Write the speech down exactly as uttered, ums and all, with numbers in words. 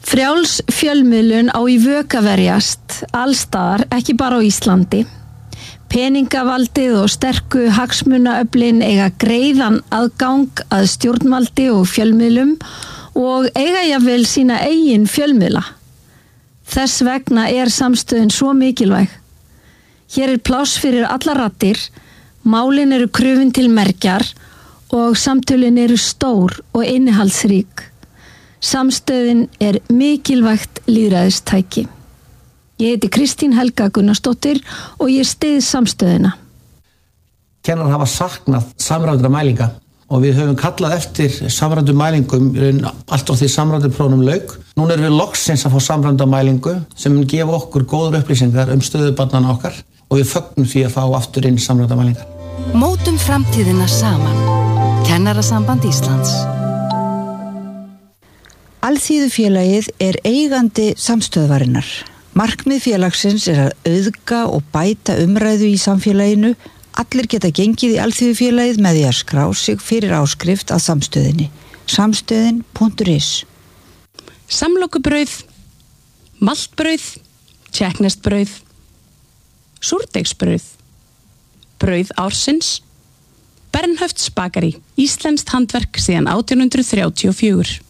Frjáls fjölmiðlun á í vök að verjast allstaðar, ekki bara á Íslandi. Peningavaldið og sterku hagsmunaöflin eiga greiðan aðgang að stjórnvaldi og fjölmiðlum og eiga jafnvel sína eigin fjölmiðla. Þess vegna er samstöðin svo mikilvæg. Hér er pláss fyrir allar raddir, málin eru krufin til mergjar og samtölin eru stór og innihaldsrík. Samstöðin er mikilvægt lýðræðistæki. Ég heiti Kristín Helga Gunnarsdóttir og ég styð samstöðina. Kennarar hafa saknað samræmdra mælinga og við höfum kallað eftir samræmdum mælingum allt á því samræmduprófunum lauk. Núna erum við loksins að fá samræmda mælingu sem mun gefa okkur góður upplýsingar um stöðu barnanna okkar og við fögnum því að fá aftur inn samræmda mælingar. Mótum framtíðina saman. Kennarasamband Íslands. Alþýðufélagið er eigandi samstöðvarinnar. Markmið félagsins er að auðga og bæta umræðu í samfélaginu. Allir geta gengið í Alþýðufélagið með því að skrá sig fyrir áskrift að samstöðinni. Samstöðin punktur is. Samlokubrauð, maltbrauð, tékkneskt-brauð, súrdeigsbrauð, brauð ársins, Bernhöfts bakari, íslenskt handverk síðan átján hundruð þrjátíu og fjögur.